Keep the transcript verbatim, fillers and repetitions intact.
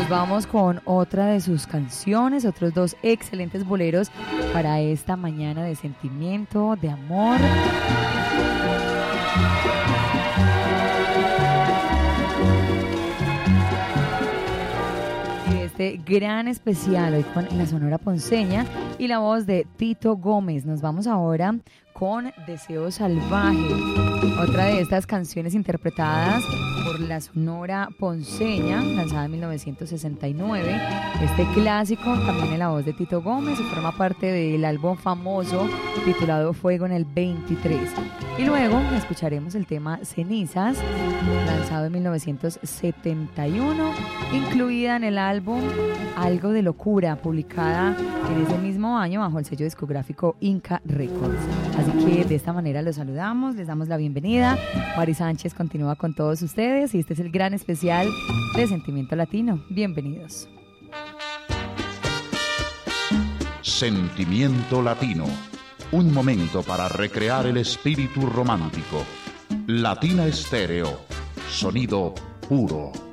Nos vamos con otra de sus canciones, otros dos excelentes boleros para esta mañana de sentimiento, de amor. Este gran especial hoy con la Sonora Ponceña y la voz de Tito Gómez. Nos vamos ahora con Deseo Salvaje, otra de estas canciones interpretadas por la Sonora Ponceña, lanzada en mil novecientos sesenta y nueve. Este clásico también en la voz de Tito Gómez y forma parte del álbum famoso titulado Fuego en el veintitrés. Y luego escucharemos el tema Cenizas, lanzado en mil novecientos setenta y uno, incluida en el álbum Algo de Locura, publicada en ese mismo año bajo el sello discográfico Inca Records. Así que de esta manera los saludamos, les damos la bienvenida. Mari Sánchez continúa con todos ustedes y este es el gran especial de Sentimiento Latino. Bienvenidos. Sentimiento Latino, un momento para recrear el espíritu romántico. Latina Estéreo, sonido puro.